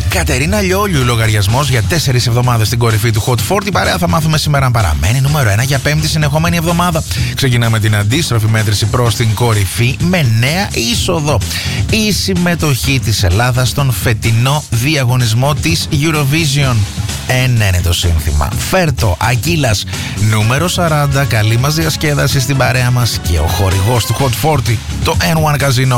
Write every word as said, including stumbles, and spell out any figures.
Κατερίνα Λιόλιου, λογαριασμός για τέσσερις εβδομάδες στην κορυφή του Hot σαράντα. Παρέα θα μάθουμε σήμερα αν παραμένει νούμερο ένα για πέμπτη συνεχόμενη εβδομάδα. Ξεκινάμε την αντίστροφη μέτρηση προς την κορυφή με νέα είσοδο. Η συμμετοχή της Ελλάδας στον φετινό διαγωνισμό της Eurovision. Ένα είναι το σύνθημα. Φέρτο, Ακύλας, νούμερο σαράντα. Καλή μας διασκέδαση στην παρέα μας και ο χορηγός του Hot σαράντα, το N one Casino.